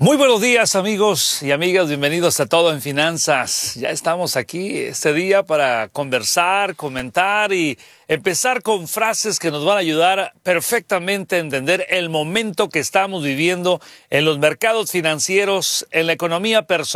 Muy buenos días, amigos y amigas, bienvenidos a Todo en Finanzas. Ya estamos aquí este día para conversar, comentar y empezar con frases que nos van a ayudar perfectamente a entender el momento que estamos viviendo en los mercados financieros, en la economía personal